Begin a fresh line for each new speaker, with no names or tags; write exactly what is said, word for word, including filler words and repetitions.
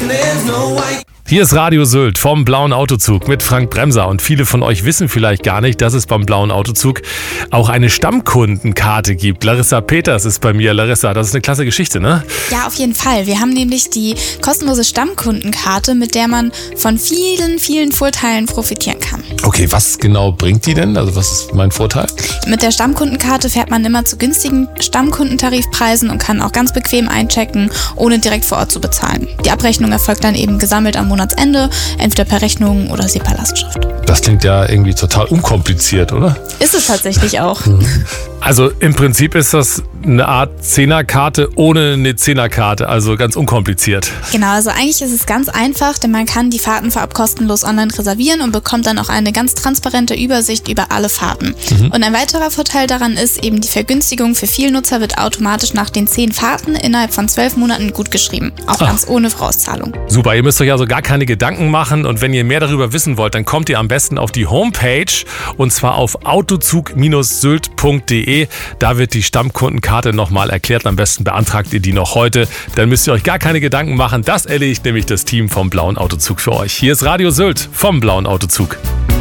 Hier ist Radio Sylt vom Blauen Autozug mit Frank Bremser und viele von euch wissen vielleicht gar nicht, dass es beim Blauen Autozug auch eine Stammkundenkarte gibt. Larissa Peters ist bei mir. Larissa, das ist eine klasse Geschichte, ne?
Ja, auf jeden Fall. Wir haben nämlich die kostenlose Stammkundenkarte, mit der man von vielen, vielen Vorteilen profitieren kann.
Okay, was genau bringt die denn? Also was ist mein Vorteil?
Mit der Stammkundenkarte fährt man immer zu günstigen Stammkundentarifpreisen und kann auch ganz bequem einchecken, ohne direkt vor Ort zu bezahlen. Die Abrechnung erfolgt dann eben gesammelt am Monatsende, entweder per Rechnung oder SEPA-Lastschrift.
Das klingt ja irgendwie total unkompliziert, oder?
Ist es tatsächlich auch.
Also im Prinzip ist das eine Art Zehnerkarte ohne eine Zehnerkarte, also ganz unkompliziert.
Genau, also eigentlich ist es ganz einfach, denn man kann die Fahrten vorab kostenlos online reservieren und bekommt dann auch eine ganz transparente Übersicht über alle Fahrten. Mhm. Und ein weiterer Vorteil daran ist eben die Vergünstigung für Vielnutzer wird automatisch nach den zehn Fahrten innerhalb von zwölf Monaten gutgeschrieben, auch
Ach.
ganz ohne Vorauszahlung.
Super, ihr müsst euch also gar keine Gedanken machen und wenn ihr mehr darüber wissen wollt, dann kommt ihr am besten auf die Homepage und zwar auf autozug sylt punkt de. Da wird die Stammkundenkarte nochmal erklärt. Am besten beantragt ihr die noch heute. Dann müsst ihr euch gar keine Gedanken machen. Das erledigt nämlich das Team vom Blauen Autozug für euch. Hier ist Radio Sylt vom Blauen Autozug.